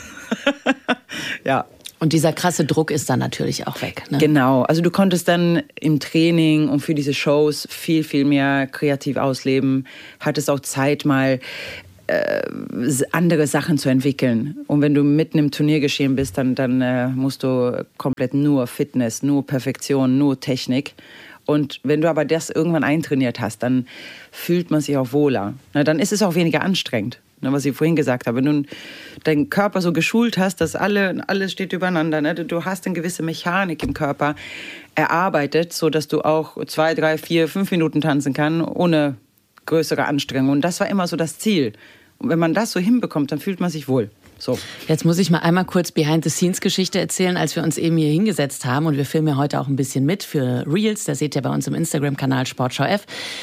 Ja. Und dieser krasse Druck ist dann natürlich auch weg. Ne? Genau, also du konntest dann im Training und für diese Shows viel, viel mehr kreativ ausleben. Hattest auch Zeit mal andere Sachen zu entwickeln. Und wenn du mitten im Turniergeschehen bist, dann, dann äh, musst du komplett nur Fitness, nur Perfektion, nur Technik. Und wenn du aber das irgendwann eintrainiert hast, dann fühlt man sich auch wohler. Na, dann ist es auch weniger anstrengend. Na, was ich vorhin gesagt habe. Wenn du deinen Körper so geschult hast, dass alle, alles steht übereinander. Ne? Du hast eine gewisse Mechanik im Körper erarbeitet, sodass du auch zwei, drei, vier, fünf Minuten tanzen kannst, ohne größere Anstrengung. Und das war immer so das Ziel. Und wenn man das so hinbekommt, dann fühlt man sich wohl. So. Jetzt muss ich mal einmal kurz Behind-the-Scenes-Geschichte erzählen, als wir uns eben hier hingesetzt haben. Und wir filmen ja heute auch ein bisschen mit für Reels. Das seht ihr bei uns im Instagram-Kanal Sportschau F.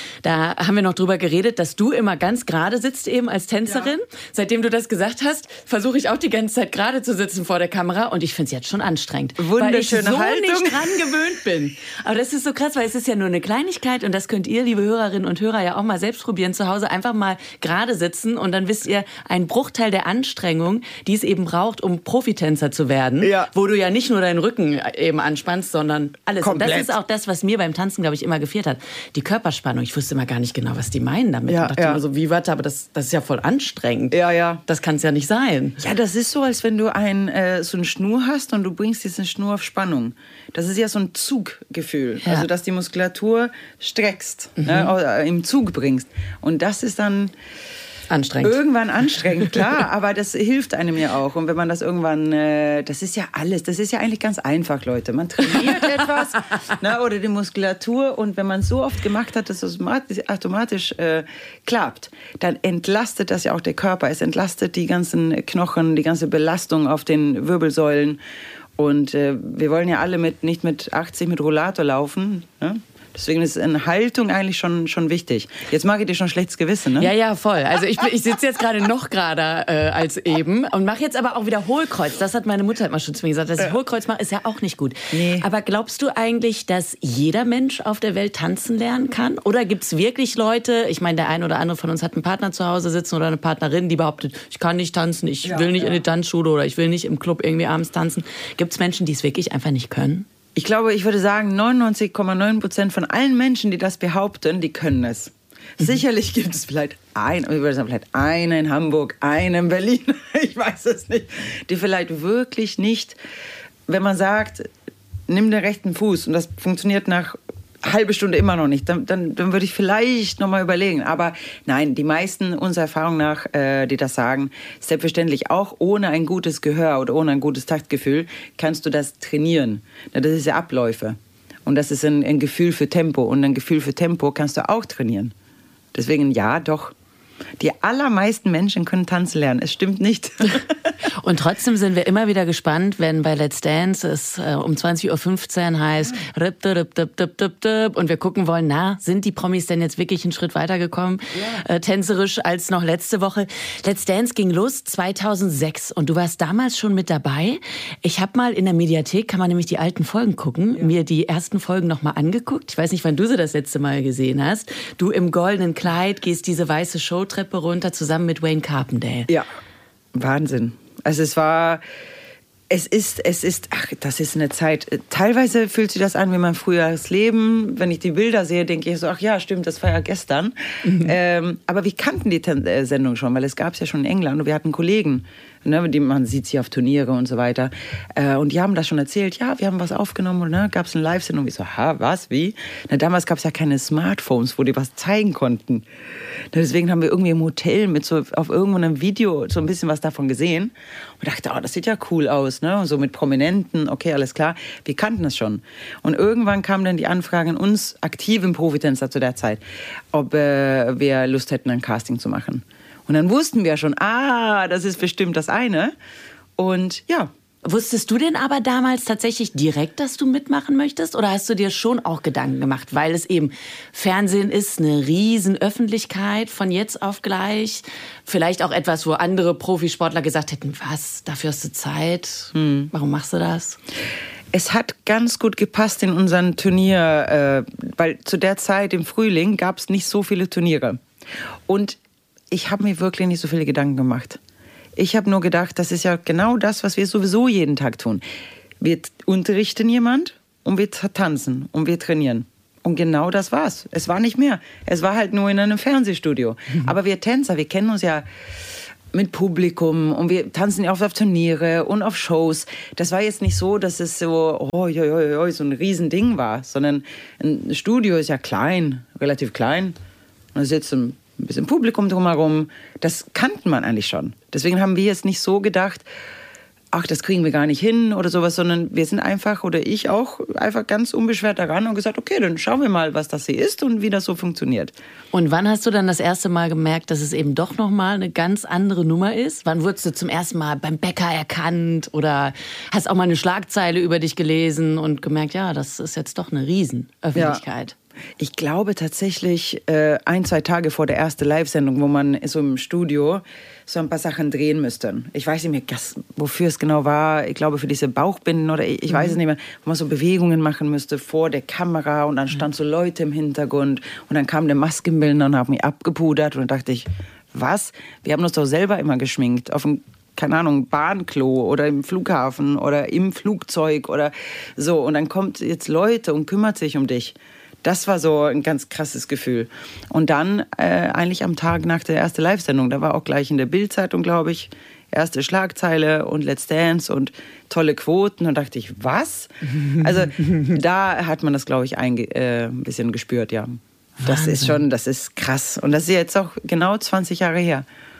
Da haben wir noch drüber geredet, dass du immer ganz gerade sitzt eben als Tänzerin. Ja. Seitdem du das gesagt hast, versuche ich auch die ganze Zeit gerade zu sitzen vor der Kamera. Und ich finde es jetzt schon anstrengend. Wunderschöne weil ich so Haltung. nicht dran gewöhnt bin. Aber das ist so krass, weil es ist ja nur eine Kleinigkeit. Und das könnt ihr, liebe Hörerinnen und Hörer, ja auch mal selbst probieren zu Hause. Einfach mal gerade sitzen. Und dann wisst ihr, ein Bruchteil der Anstrengung, die es eben braucht, um Profitänzer zu werden, ja. wo du ja nicht nur deinen Rücken eben anspannst, sondern alles. Komplett. Und das ist auch das, was mir beim Tanzen, glaube ich, immer gefehlt hat. Die Körperspannung. Ich wusste immer gar nicht genau, was die meinen damit. Ja, ich dachte ja. immer so, wie, warte, aber das, das ist ja voll anstrengend. Ja, ja. Das kann es ja nicht sein. Ja, das ist so, als wenn du ein, äh, so eine Schnur hast und du bringst diese Schnur auf Spannung. Das ist ja so ein Zuggefühl. Ja. Also, dass die Muskulatur streckst, mhm. äh, im Zug bringst. Und das ist dann anstrengend. Irgendwann anstrengend, klar, aber das hilft einem ja auch. Und wenn man das irgendwann, äh, das ist ja alles, das ist ja eigentlich ganz einfach, Leute. Man trainiert etwas, ne, oder die Muskulatur, und wenn man es so oft gemacht hat, dass es automatisch äh, klappt, dann entlastet das ja auch der Körper. Es entlastet die ganzen Knochen, die ganze Belastung auf den Wirbelsäulen. Und äh, wir wollen ja alle mit, nicht mit achtzig mit Rollator laufen, ne? Deswegen ist eine Haltung eigentlich schon, schon wichtig. Jetzt mag ich dir schon schlechtes Gewissen, ne? Ja, ja, voll. Also ich, ich sitze jetzt gerade noch gerader äh, als eben und mache jetzt aber auch wieder Hohlkreuz. Das hat meine Mutter immer schon zu mir gesagt. Dass ich Hohlkreuz mache, ist ja auch nicht gut. Nee. Aber glaubst du eigentlich, dass jeder Mensch auf der Welt tanzen lernen kann? Oder gibt es wirklich Leute, ich meine, der eine oder andere von uns hat einen Partner zu Hause sitzen oder eine Partnerin, die behauptet, ich kann nicht tanzen, ich ja, will nicht ja. in die Tanzschule oder ich will nicht im Club irgendwie abends tanzen. Gibt es Menschen, die es wirklich einfach nicht können? Ich glaube, ich würde sagen, neunundneunzig Komma neun Prozent von allen Menschen, die das behaupten, die können es. Mhm. Sicherlich gibt es vielleicht ein, ich würde sagen, vielleicht eine in Hamburg, eine in Berlin, ich weiß es nicht, die vielleicht wirklich nicht, wenn man sagt, nimm den rechten Fuß und das funktioniert nach halbe Stunde immer noch nicht, dann, dann, dann würde ich vielleicht noch mal überlegen. Aber nein, die meisten unserer Erfahrung nach, äh, die das sagen, selbstverständlich auch ohne ein gutes Gehör oder ohne ein gutes Taktgefühl, kannst du das trainieren. Das ist ja Abläufe. Und das ist ein, ein Gefühl für Tempo. Und ein Gefühl für Tempo kannst du auch trainieren. Deswegen ja, doch. Die allermeisten Menschen können tanzen lernen. Es stimmt nicht. Und trotzdem sind wir immer wieder gespannt, wenn bei Let's Dance es äh, um zwanzig Uhr fünfzehn heißt rip, rip, rip, rip, rip, rip, und wir gucken wollen, na, sind die Promis denn jetzt wirklich einen Schritt weitergekommen, ja. äh, tänzerisch, als noch letzte Woche? Let's Dance ging los zweitausendsechs und du warst damals schon mit dabei. Ich habe mal in der Mediathek, kann man nämlich die alten Folgen gucken, ja. mir die ersten Folgen noch mal angeguckt. Ich weiß nicht, wann du sie das letzte Mal gesehen hast. Du im goldenen Kleid gehst diese weiße Showtreppe runter zusammen mit Wayne Carpendale. Ja, Wahnsinn. Also es war Es ist, es ist, ach, das ist eine Zeit. Teilweise fühlt sich das an wie mein früheres Leben. Wenn ich die Bilder sehe, denke ich so, ach ja, stimmt, das war ja gestern. Mhm. Ähm, aber wir kannten die Ten- äh, Sendung schon, weil es gab es ja schon in England und wir hatten Kollegen, ne, die, man sieht sie auf Turniere und so weiter. Äh, und die haben das schon erzählt, ja, wir haben was aufgenommen und ne, gab es eine Live-Sendung. Ich so, ha, was, wie? Na, damals gab es ja keine Smartphones, wo die was zeigen konnten. Na, deswegen haben wir irgendwie im Hotel mit so auf irgendeinem Video so ein bisschen was davon gesehen und dachte, oh, das sieht ja cool aus. Ne? Und so mit Prominenten, okay, alles klar. Wir kannten das schon. Und irgendwann kam dann die Anfrage an uns, aktiven Profitänzer zu der Zeit, ob äh, wir Lust hätten, ein Casting zu machen. Und dann wussten wir schon, ah, das ist bestimmt das eine. Und ja. Wusstest du denn aber damals tatsächlich direkt, dass du mitmachen möchtest? Oder hast du dir schon auch Gedanken gemacht? Weil es eben Fernsehen ist, eine riesen Öffentlichkeit von jetzt auf gleich. Vielleicht auch etwas, wo andere Profisportler gesagt hätten, was, dafür hast du Zeit? Hm. Warum machst du das? Es hat ganz gut gepasst in unseren Turnier, äh, weil zu der Zeit im Frühling gab es nicht so viele Turniere. Und ich habe mir wirklich nicht so viele Gedanken gemacht. Ich habe nur gedacht, das ist ja genau das, was wir sowieso jeden Tag tun. Wir unterrichten jemand und wir tanzen und wir trainieren. Und genau das war's. Es war nicht mehr. Es war halt nur in einem Fernsehstudio. Mhm. Aber wir Tänzer, wir kennen uns ja mit Publikum und wir tanzen ja auch auf Turniere und auf Shows. Das war jetzt nicht so, dass es so, oh, jo, jo, jo, so ein Riesending war, sondern ein Studio ist ja klein, relativ klein. Und da sitzt ein ein bisschen Publikum drumherum. Das kannte man eigentlich schon. Deswegen haben wir jetzt nicht so gedacht, ach, das kriegen wir gar nicht hin oder sowas, sondern wir sind einfach, oder ich auch, einfach ganz unbeschwert daran und gesagt, okay, dann schauen wir mal, was das hier ist und wie das so funktioniert. Und wann hast du dann das erste Mal gemerkt, dass es eben doch nochmal eine ganz andere Nummer ist? Wann wurdest du zum ersten Mal beim Bäcker erkannt oder hast auch mal eine Schlagzeile über dich gelesen und gemerkt, ja, das ist jetzt doch eine Riesenöffentlichkeit? Ja. Ich glaube tatsächlich äh, ein, zwei Tage vor der ersten Live-Sendung, wo man so im Studio so ein paar Sachen drehen müsste. Ich weiß nicht mehr, wofür es genau war. Ich glaube für diese Bauchbinden oder ich, ich weiß es nicht mehr, wo man so Bewegungen machen müsste vor der Kamera und dann stand so Leute im Hintergrund und dann kam der Maskenbildner und hat mich abgepudert und dann dachte ich, was? Wir haben uns doch selber immer geschminkt auf dem, keine Ahnung, Bahnklo oder im Flughafen oder im Flugzeug oder so. Und dann kommt jetzt Leute und kümmert sich um dich. Das war so ein ganz krasses Gefühl. Und dann äh, eigentlich am Tag nach der ersten Live-Sendung, da war auch gleich in der Bild-Zeitung, glaube ich, erste Schlagzeile und Let's Dance und tolle Quoten. Und dachte ich, was? Also da hat man das, glaube ich, ein äh, bisschen gespürt, ja. Das Wahnsinn. Ist schon, das ist krass. Und das ist jetzt auch genau zwanzig Jahre her.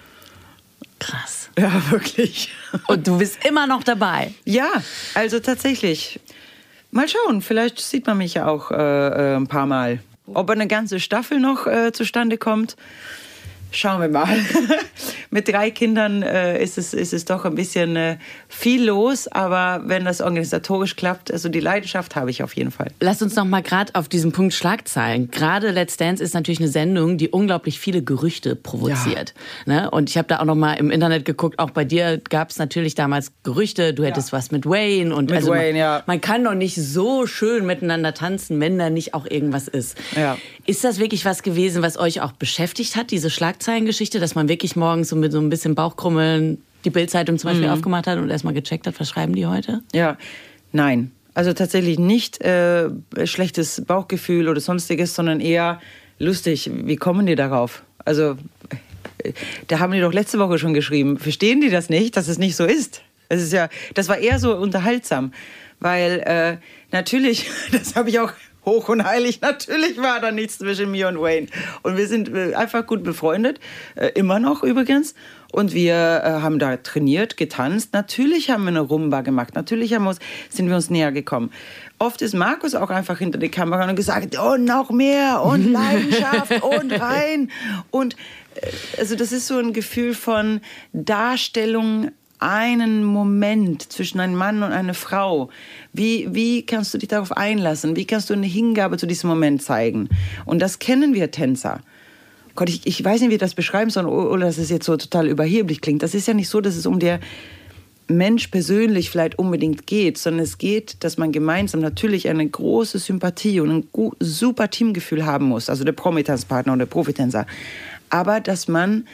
Krass. Ja, wirklich. Und du bist immer noch dabei? Ja, also tatsächlich. Mal schauen, vielleicht sieht man mich ja auch äh, ein paar Mal. Ob eine ganze Staffel noch äh, zustande kommt, schauen wir mal. Mit drei Kindern äh, ist, es, ist es doch ein bisschen äh, viel los, aber wenn das organisatorisch klappt, also die Leidenschaft habe ich auf jeden Fall. Lass uns noch mal gerade auf diesen Punkt Schlagzeilen. Gerade Let's Dance ist natürlich eine Sendung, die unglaublich viele Gerüchte provoziert. Ja. Ne? Und ich habe da auch noch mal im Internet geguckt, auch bei dir gab es natürlich damals Gerüchte, du hättest ja. was mit Wayne. Und mit also Wayne, man, ja. man kann doch nicht so schön miteinander tanzen, wenn da nicht auch irgendwas ist. Ja. Ist das wirklich was gewesen, was euch auch beschäftigt hat, diese Schlagzeilengeschichte, dass man wirklich morgens so mit so ein bisschen Bauchkrummeln die Bild-Zeitung zum Beispiel mhm. aufgemacht hat und erstmal gecheckt hat, was schreiben die heute? Ja, nein. Also tatsächlich nicht äh, schlechtes Bauchgefühl oder sonstiges, sondern eher lustig. Wie kommen die darauf? Also, äh, da haben die doch letzte Woche schon geschrieben. Verstehen die das nicht, dass es nicht so ist? Es ist ja, das war eher so unterhaltsam, weil äh, natürlich, das habe ich auch hoch und heilig, natürlich war da nichts zwischen mir und Wayne. Und wir sind einfach gut befreundet, äh, immer noch übrigens. Und wir äh, haben da trainiert, getanzt. Natürlich haben wir eine Rumba gemacht, natürlich haben wir uns, sind wir uns näher gekommen. Oft ist Markus auch einfach hinter die Kamera und gesagt, oh, noch mehr und Leidenschaft und rein. Und äh, also das ist so ein Gefühl von Darstellung, einen Moment zwischen einem Mann und einer Frau. Wie, wie kannst du dich darauf einlassen? Wie kannst du eine Hingabe zu diesem Moment zeigen? Und das kennen wir Tänzer. Gott, ich, ich weiß nicht, wie ich das beschreiben soll, oder dass es jetzt so total überheblich klingt. Das ist ja nicht so, dass es um der Mensch persönlich vielleicht unbedingt geht, sondern es geht, dass man gemeinsam natürlich eine große Sympathie und ein gut, super Teamgefühl haben muss, also der Promi-Tanzpartner und der Profitänzer. Aber dass man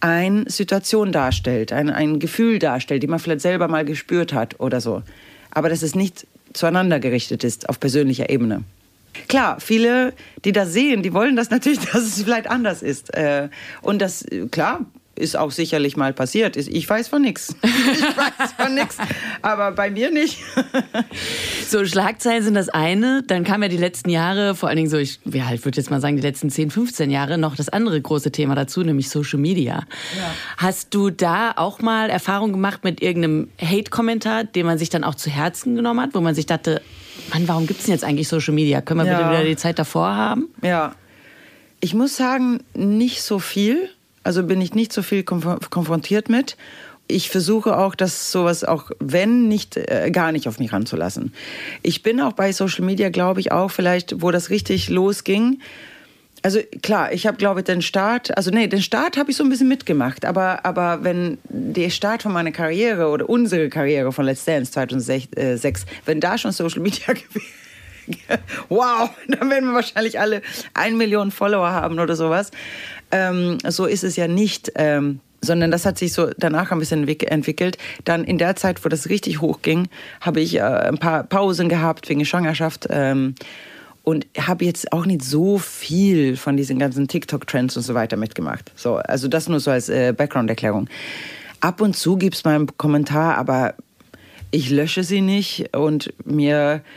eine Situation darstellt, ein, ein Gefühl darstellt, die man vielleicht selber mal gespürt hat oder so. Aber dass es nicht zueinander gerichtet ist auf persönlicher Ebene. Klar, viele, die das sehen, die wollen das natürlich, dass es vielleicht anders ist. Und das, klar, ist auch sicherlich mal passiert. Ich weiß von nichts. Ich weiß von nichts. Aber bei mir nicht. So, Schlagzeilen sind das eine. Dann kam ja die letzten Jahre, vor allen Dingen so, ich ja, ich würde jetzt mal sagen, die letzten zehn, fünfzehn Jahre noch das andere große Thema dazu, nämlich Social Media. Ja. Hast du da auch mal Erfahrung gemacht mit irgendeinem Hate-Kommentar, den man sich dann auch zu Herzen genommen hat, wo man sich dachte, Mann, warum gibt es denn jetzt eigentlich Social Media? Können wir ja. bitte wieder die Zeit davor haben? Ja. Ich muss sagen, nicht so viel. Also bin ich nicht so viel konf- konfrontiert mit. Ich versuche auch, dass sowas auch, wenn, nicht äh, gar nicht auf mich ranzulassen. Ich bin auch bei Social Media, glaube ich, auch vielleicht, wo das richtig losging. Also klar, ich habe, glaube ich, den Start, also nee, den Start habe ich so ein bisschen mitgemacht. Aber, aber wenn der Start von meiner Karriere oder unsere Karriere von Let's Dance zweitausendsechs, wenn da schon Social Media gewesen, wow, dann werden wir wahrscheinlich alle eine Million Follower haben oder sowas. Ähm, so ist es ja nicht, ähm, sondern das hat sich so danach ein bisschen entwickelt. Dann in der Zeit, wo das richtig hochging, habe ich äh, ein paar Pausen gehabt wegen Schwangerschaft ähm, und habe jetzt auch nicht so viel von diesen ganzen TikTok-Trends und so weiter mitgemacht. So, also das nur so als äh, Background-Erklärung. Ab und zu gibt es mal einen Kommentar, aber ich lösche sie nicht und mir